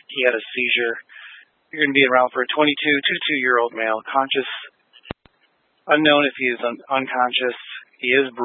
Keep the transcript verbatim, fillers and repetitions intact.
He had a seizure. You're going to be around for a twenty-two, twenty-two-year-old male, conscious, unknown if he is un- unconscious. He is